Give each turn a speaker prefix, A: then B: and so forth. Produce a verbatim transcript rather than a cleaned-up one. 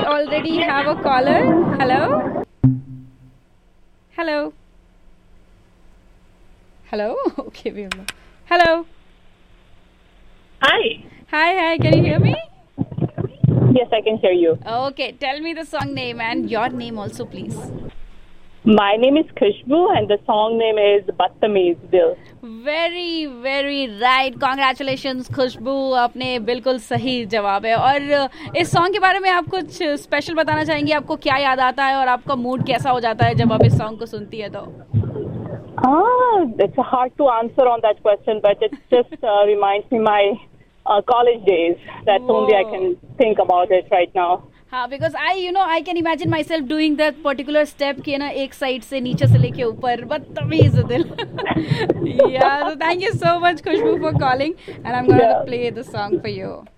A: already have a caller. Hello? Hello? Hello? Okay, we have no. Hello?
B: Hi.
A: Hi, hi, can you hear me?
B: Yes, I can hear you.
A: Okay, tell me the song name and your name also, please.
B: My name is Khushbu and the song name is Badtameez Dil.
A: Very very right, congratulations खुशबू, आपने बिल्कुल सही जवाब है. और इस song के बारे में आप कुछ स्पेशल बताना चाहेंगे? आपको क्या याद आता है और आपका मूड कैसा हो जाता है जब आप इस सॉन्ग को सुनती है तो?
B: Ah, it's hard to answer on that question, but it just uh, reminds me my uh, college days. That's
A: Whoa.
B: only I can think about it right now.
A: हाँ, because I, you know, I can imagine myself doing that particular step कि ना एक side से नीचे से लेके ऊपर, बदतमीज दिल. Yeah, so thank you so much, Khushbu, for calling, and I'm gonna
B: Yeah.
A: play the song for you.